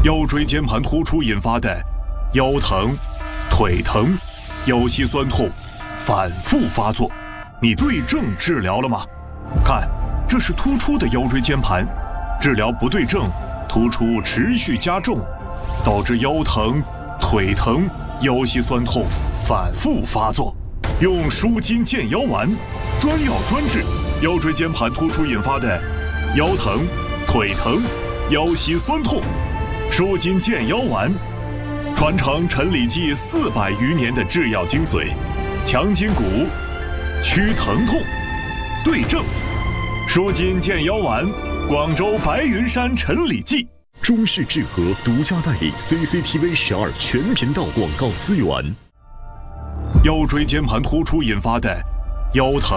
腰椎间盘突出引发的腰疼、腿疼、腰膝酸痛反复发作，你对症治疗了吗？看，这是突出的腰椎间盘，治疗不对症，突出持续加重，导致腰疼、腿疼、腰膝酸痛反复发作。用舒筋健腰丸，专药专治腰椎间盘突出引发的腰疼、腿疼、腰膝酸痛。舒筋健腰丸，传承陈李济400余年的制药精髓，强筋骨，祛疼痛，对症。舒筋健腰丸，广州白云山陈李济。 中式制和独家代理 CCTV12全频道广告资源。 腰椎间盘突出引发的腰疼。